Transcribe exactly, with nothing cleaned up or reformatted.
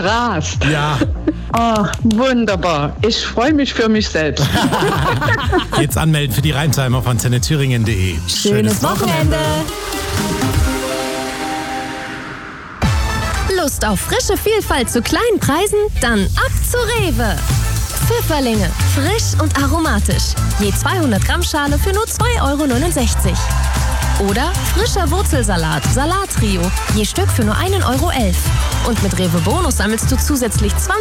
rast. Ja. Oh, wunderbar. Ich freue mich für mich selbst. Jetzt anmelden für die Reimtimer von antenne thüringen punkt de. Schönes Wochenende. Lust auf frische Vielfalt zu kleinen Preisen? Dann ab zu Rewe. Pfifferlinge, frisch und aromatisch. Je zweihundert Gramm Schale für nur zwei Euro neunundsechzig. Oder frischer Wurzelsalat, Salattrio, je Stück für nur ein Euro elf. Und mit Rewe Bonus sammelst du zusätzlich zwanzig